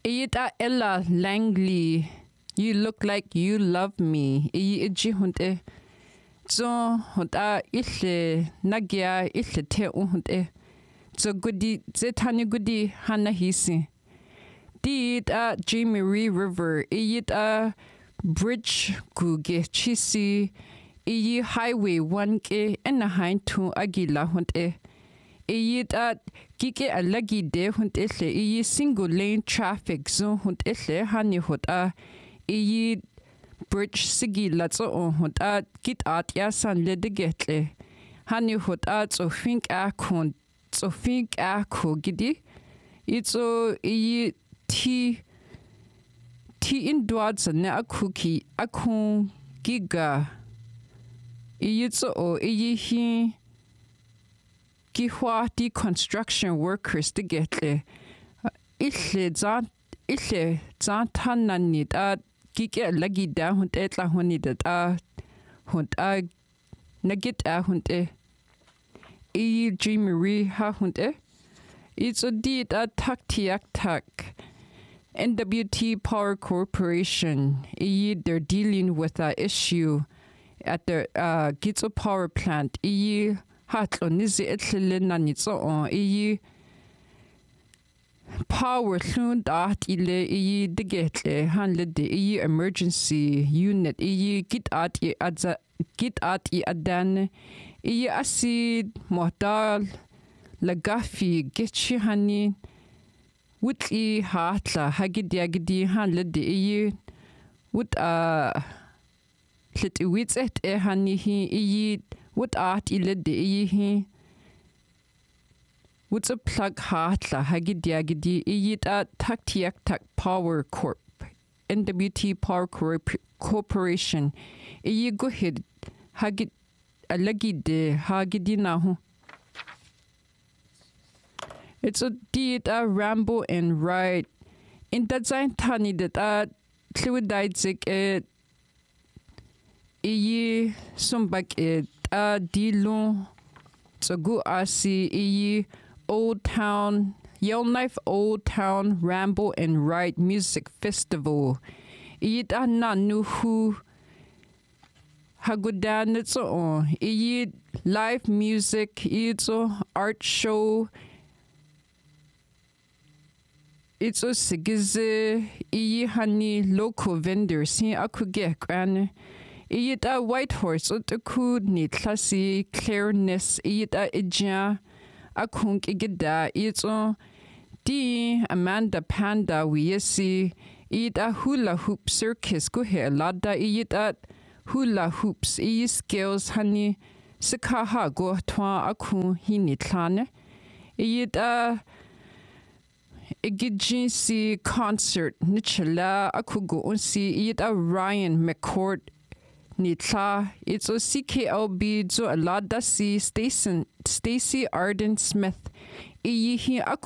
Iyita Ella Langley, you look like you love me. Iyi iji hunte. So hunta ile nagya ile te hunte. So goody zetani goody hana hisi. Iyita Jamie River. Iyita Bridge guge chisi. Iyi Highway 1K ena hain tu agila hunte. Iyita kike alagi de hunte le iyi single lane traffic zone hunte le hani huta. Iyi bridge sigi latso on huta kit at ya san le de getle. Hani huta so think a ko gidi. Itso iyi ti in dwadza ne akuki akun giga. Iyi tso o iyi hi Kihwa deconstruction workers to get le. Ile zan tanani da kike lagi da hunt etla honi da hunt a nagit a hunt e. G. Marie ha hunt e. It's a deed a tak. NWT Power Corporation. They're dealing with an issue at the Gitzo Power Plant. Hatlo nizi etlele na nitso on iyi power hlun dat ile iyi digetle hanle de iyi emergency unit iyi git at I adan iyi asid modal lagafi getchi hani wutli hatla hagidi hanle de iyi wut lit wits et hani hi iyi What art ile de iyi What's a plug hatla hagidi iyita tak Power Corp NWT Power Corporation iyi go hid hagid alagi de hagidi nahu. It's a dieta Rambo and Ride in that sign tani that fluidizing it iyi sumbak it Dilon Tsagu Asi Iyi Old Town Yellowknife Old Town Ramble and Ride Music Festival. Iyita na nuhu Hagudan nitso on. Iyi live music, iyito art show. Ito sigize iyi hani local vendors hi akuge grane. Iyita Whitehorse utaku ni klasi clearness iyita ija akunk igida ito di Amanda Panda wiyesi iyita hula hoop circus guhe lada iyita hula hoops iyi skills hani sikaha go twa aku hini tlane iyita igijinsi concert nichela akugo unsi iyita Ryan McCord Nitla, it's a CKLB zo alada si Stacey Arden Smith. Iyihi